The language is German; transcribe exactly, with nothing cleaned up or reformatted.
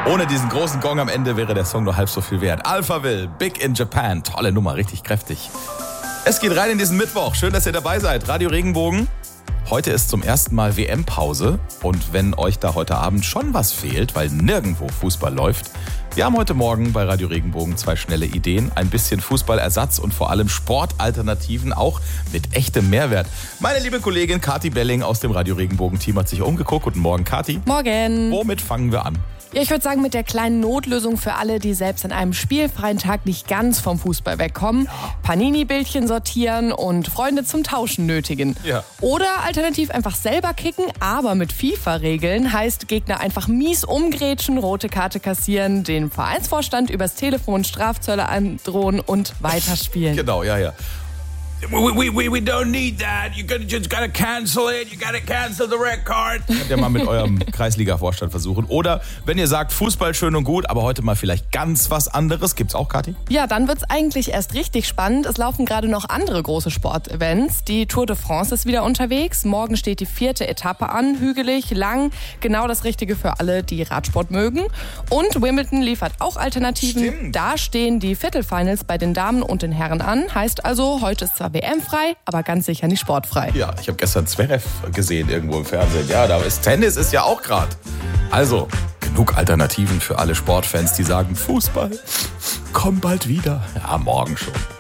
Ohne diesen großen Gong am Ende wäre der Song nur halb so viel wert. Alphaville, Big in Japan. Tolle Nummer, richtig kräftig. Es geht rein in diesen Mittwoch. Schön, dass ihr dabei seid. Radio Regenbogen. Heute ist zum ersten Mal W M-Pause. Und wenn euch da heute Abend schon was fehlt, weil nirgendwo Fußball läuft, wir haben heute Morgen bei Radio Regenbogen zwei schnelle Ideen. Ein bisschen Fußballersatz und vor allem Sportalternativen, auch mit echtem Mehrwert. Meine liebe Kollegin Kathi Belling aus dem Radio Regenbogen-Team hat sich umgeguckt. Guten Morgen, Kathi. Morgen. Womit fangen wir an? Ja, ich würde sagen, mit der kleinen Notlösung für alle, die selbst an einem spielfreien Tag nicht ganz vom Fußball wegkommen. Ja. Panini-Bildchen sortieren und Freunde zum Tauschen nötigen. Ja. Oder alternativ einfach selber kicken, aber mit FIFA-Regeln. Heißt, Gegner einfach mies umgrätschen, rote Karte kassieren, den Vereinsvorstand übers Telefon Strafzölle androhen und weiterspielen. Genau, ja, ja. We, we, we, we don't need that. You gotta, just gotta cancel it. You gotta cancel the red card. Könnt ihr mal mit eurem Kreisliga-Vorstand versuchen. Oder wenn ihr sagt, Fußball schön und gut, aber heute mal vielleicht ganz was anderes. Gibt's auch, Kathi? Ja, dann wird's eigentlich erst richtig spannend. Es laufen gerade noch andere große Sportevents. Die Tour de France ist wieder unterwegs. Morgen steht die vierte Etappe an. Hügelig, lang. Genau das Richtige für alle, die Radsport mögen. Und Wimbledon liefert auch Alternativen. Stimmt. Da stehen die Viertelfinals bei den Damen und den Herren an. Heißt also, heute ist zwar W M-frei, aber ganz sicher nicht sportfrei. Ja, ich habe gestern Zverev gesehen irgendwo im Fernsehen. Ja, da ist Tennis ist ja auch gerade. Also, genug Alternativen für alle Sportfans, die sagen, Fußball, komm bald wieder. Ja, morgen schon.